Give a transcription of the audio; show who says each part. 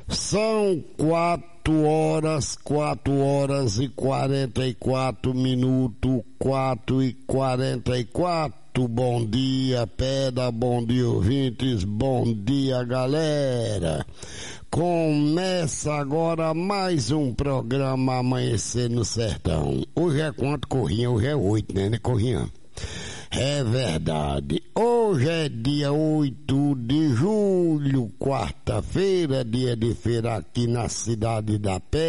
Speaker 1: São 4 horas e 44 minutos, 4h44. Bom dia, Pedra, bom dia, ouvintes, bom dia, galera. Começa agora mais um programa Amanhecer no Sertão. Hoje é quanto, Corrinha? Hoje é 8, né, Corrinha? É verdade. Hoje é dia 8 de julho, quarta-feira, dia de feira aqui na cidade da Pedra.